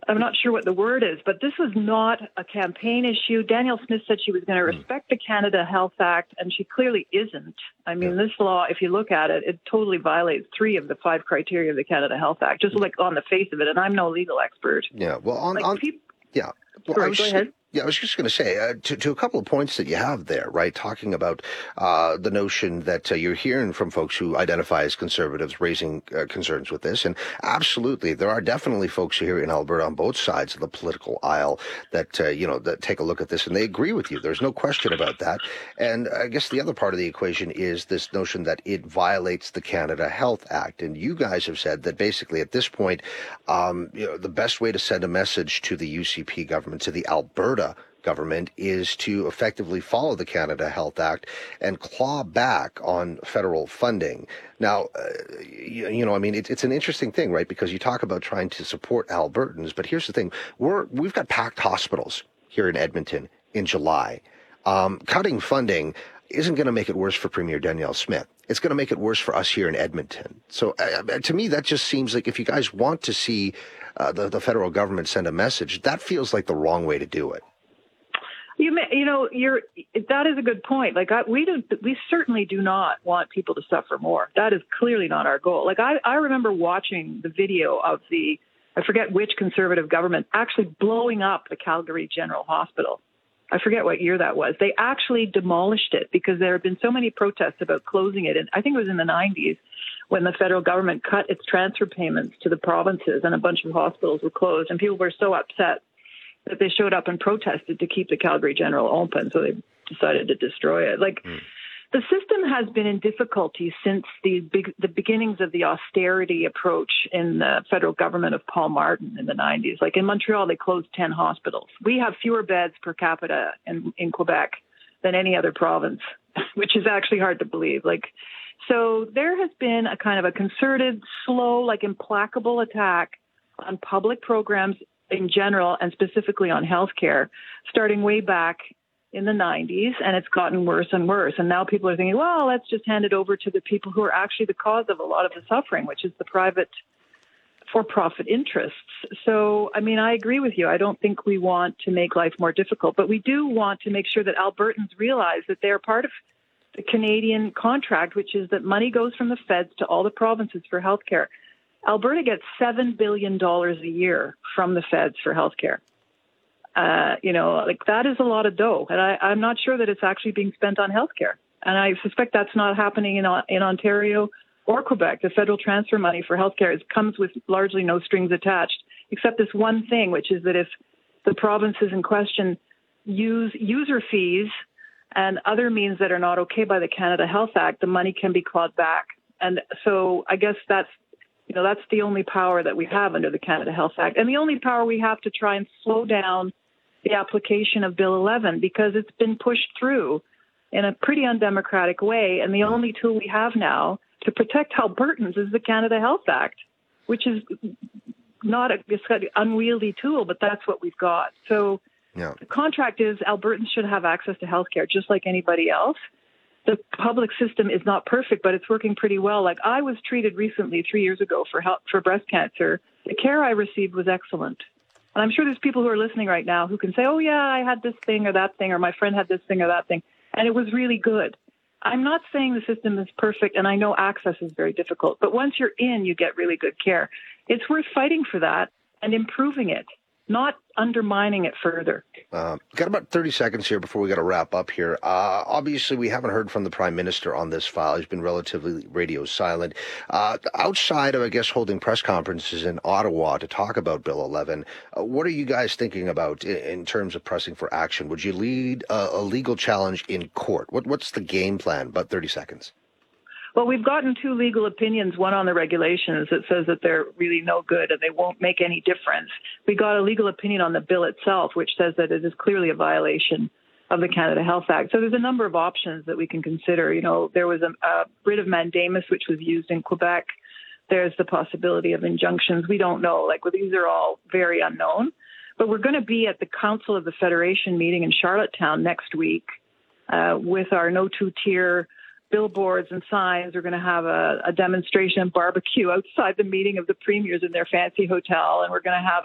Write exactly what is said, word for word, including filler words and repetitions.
I'm not sure what the word is, but this is not a campaign issue. Danielle Smith said she was going to respect the Canada Health Act, and she clearly isn't. I mean, yeah. This law, if you look at it, it totally violates three of the five criteria of the Canada Health Act, just like on the face of it, and I'm no legal expert. Yeah, well, on... Like, on people, yeah. Well, sorry, I was go just, ahead. Yeah, I was just going to say, uh, to, to a couple of points that you have there, right, talking about uh, the notion that uh, you're hearing from folks who identify as conservatives raising uh, concerns with this. And absolutely, there are definitely folks here in Alberta on both sides of the political aisle that, uh, you know, that take a look at this and they agree with you. There's no question about that. And I guess the other part of the equation is this notion that it violates the Canada Health Act. And you guys have said that basically at this point, um, you know, the best way to send a message to the U C P government, to the Alberta government, is to effectively follow the Canada Health Act and claw back on federal funding. Now, uh, you, you know, I mean, it, it's an interesting thing, right? Because you talk about trying to support Albertans, but here's the thing: we're we've got packed hospitals here in Edmonton in July. Um, cutting funding isn't going to make it worse for Premier Danielle Smith. It's going to make it worse for us here in Edmonton. So, uh, to me, that just seems like if you guys want to see uh, the, the federal government send a message, that feels like the wrong way to do it. You may, you know, you're, that is a good point. Like, I, we do, we certainly do not want people to suffer more. That is clearly not our goal. Like, I, I remember watching the video of the, I forget which Conservative government actually blowing up the Calgary General Hospital. I forget what year that was. They actually demolished it because there have been so many protests about closing it. And I think it was in the nineties when the federal government cut its transfer payments to the provinces and a bunch of hospitals were closed, and people were so upset that they showed up and protested to keep the Calgary General open, so they decided to destroy it. Like, mm. the system has been in difficulty since the big, the beginnings of the austerity approach in the federal government of Paul Martin in the nineties. Like, in Montreal, they closed ten hospitals. We have fewer beds per capita in, in Quebec than any other province, which is actually hard to believe. Like, so there has been a kind of a concerted, slow, like implacable attack on public programs in general, and specifically on healthcare, starting way back in the nineties, and it's gotten worse and worse. And now people are thinking, well, let's just hand it over to the people who are actually the cause of a lot of the suffering, which is the private for-profit interests. So, I mean, I agree with you. I don't think we want to make life more difficult, but we do want to make sure that Albertans realize that they are part of the Canadian contract, which is that money goes from the feds to all the provinces for healthcare. Alberta gets seven billion dollars a year from the feds for healthcare. Uh, you know, like that is a lot of dough. And I, I'm not sure that it's actually being spent on healthcare. And I suspect that's not happening in, in Ontario or Quebec. The federal transfer money for healthcare is, comes with largely no strings attached, except this one thing, which is that if the provinces in question use user fees and other means that are not okay by the Canada Health Act, the money can be clawed back. And so I guess that's, You know, that's the only power that we have under the Canada Health Act, and the only power we have to try and slow down the application of Bill eleven, because it's been pushed through in a pretty undemocratic way. And the only tool we have now to protect Albertans is the Canada Health Act, which is not a, it's got an unwieldy tool, but that's what we've got. So yeah. The contract is Albertans should have access to health care just like anybody else. The public system is not perfect, but it's working pretty well. Like, I was treated recently, three years ago, for help, for breast cancer. The care I received was excellent. And I'm sure there's people who are listening right now who can say, oh, yeah, I had this thing or that thing, or my friend had this thing or that thing. And it was really good. I'm not saying the system is perfect, and I know access is very difficult. But once you're in, you get really good care. It's worth fighting for that and improving it, not undermining it further. Uh, got about thirty seconds here before we got to wrap up here. Uh, obviously, we haven't heard from the Prime Minister on this file. He's been relatively radio silent. Uh, outside of, I guess, holding press conferences in Ottawa to talk about Bill eleven, uh, what are you guys thinking about in, in terms of pressing for action? Would you lead a, a legal challenge in court? What, what's the game plan? About thirty seconds. Well, we've gotten two legal opinions, one on the regulations that says that they're really no good and they won't make any difference. We got a legal opinion on the bill itself, which says that it is clearly a violation of the Canada Health Act. So there's a number of options that we can consider. You know, there was a, a writ of mandamus, which was used in Quebec. There's the possibility of injunctions. We don't know. Like, well, these are all very unknown. But we're going to be at the Council of the Federation meeting in Charlottetown next week uh, with our no two-tier billboards and signs. We're going to have a, a demonstration and barbecue outside the meeting of the premiers in their fancy hotel, and we're going to have